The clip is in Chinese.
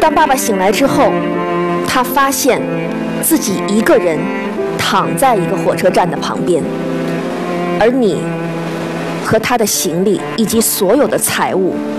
当爸爸醒来之后，他发现自己一个人躺在一个火车站的旁边，而你和他的行李以及所有的财物